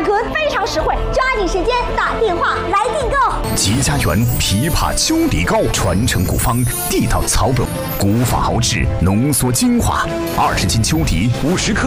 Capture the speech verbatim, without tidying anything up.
格非常实惠，抓紧时间打电话来订购。 吉家园枇杷秋底膏，传承古方，地道草本，古法熬制，浓缩精华，二十斤秋底，五十克